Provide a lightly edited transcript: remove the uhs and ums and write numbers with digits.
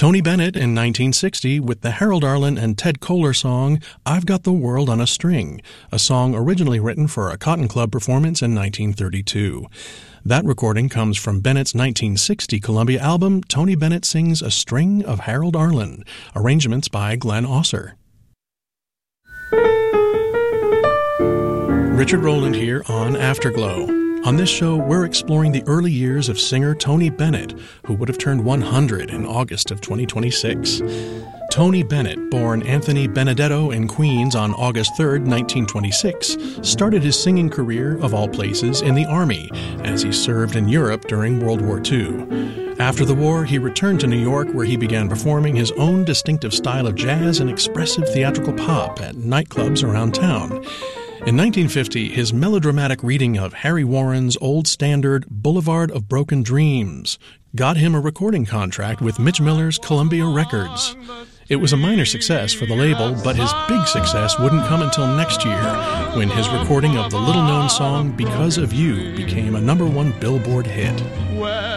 Tony Bennett in 1960 with the Harold Arlen and Ted Koehler song, I've Got the World on a String, a song originally written for a Cotton Club performance in 1932. That recording comes from Bennett's 1960 Columbia album, Tony Bennett Sings a String of Harold Arlen, arrangements by Glenn Osser. Richard Rowland here on Afterglow. On this show, we're exploring the early years of singer Tony Bennett, who would have turned 100 in August of 2026. Tony Bennett, born Anthony Benedetto in Queens on August 3, 1926, started his singing career, of all places, in the Army, as he served in Europe during World War II. After the war, he returned to New York, where he began performing his own distinctive style of jazz and expressive theatrical pop at nightclubs around town. In 1950, his melodramatic reading of Harry Warren's old standard Boulevard of Broken Dreams got him a recording contract with Mitch Miller's Columbia Records. It was a minor success for the label, but his big success wouldn't come until next year, when his recording of the little-known song Because of You became a #1 Billboard hit.